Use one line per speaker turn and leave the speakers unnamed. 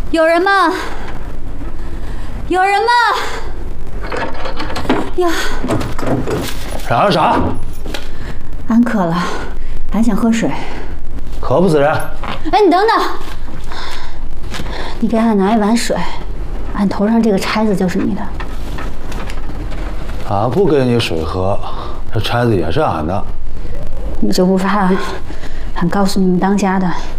有人吗？有人吗？呀！
啥？
俺渴了，俺想喝水。
渴不死人。
哎，你等等，你给俺拿一碗水，俺头上这个钗子就是你的。
俺不给你水喝，这钗子也是俺的。
你就不怕俺告诉你们当家的，